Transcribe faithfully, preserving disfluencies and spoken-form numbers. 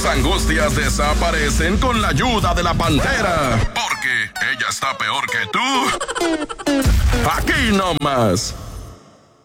angustias desaparecen con la ayuda de la Pantera. Porque ella está peor que tú. Aquí nomás.